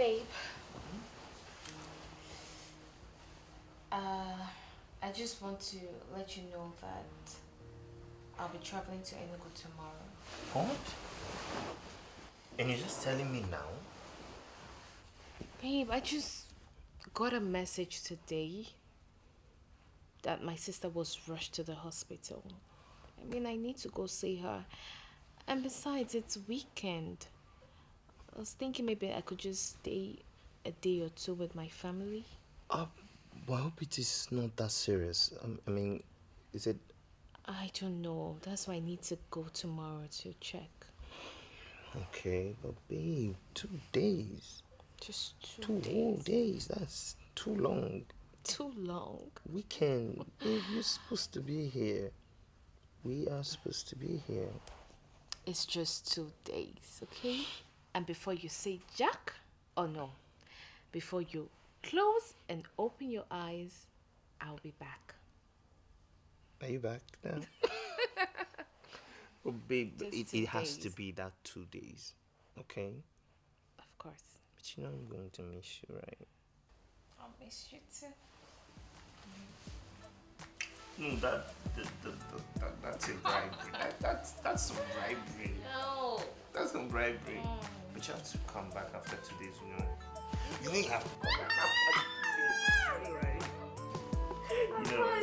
Babe. I just want to let you know that I'll be traveling to Enugu tomorrow. What? And you're just telling me now? Babe, I just got a message today that my sister was rushed to the hospital. I mean, I need to go see her. And besides, it's weekend. I was thinking maybe I could just stay a day or two with my family. Well, I hope it is not that serious. I mean, is it... I don't know. That's why I need to go tomorrow to check. Okay, but babe, 2 days. Just two whole days. That's too long. Too long? Weekend. Babe, you're supposed to be here. We are supposed to be here. It's just 2 days, okay? And before you say Jack, or no, before you close and open your eyes, I'll be back. Are you back now? Oh, babe, it has to be that 2 days, okay? Of course. But you know I'm going to miss you, right? I'll miss you too. No, that's a bribery. That's some bribery. No. That's some bribery. But you have to come back after 2 days, you know. You have to come back after 2 days, right? You know.